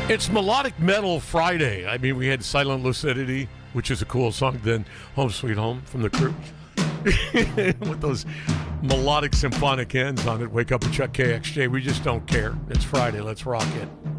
It's Melodic Metal Friday. I mean, we had Silent Lucidity, which is a cool song, then Home Sweet Home from The Crew. With those melodic symphonic ends on it. Wake up with Chuck KXJ. We just don't care. It's Friday. Let's rock it.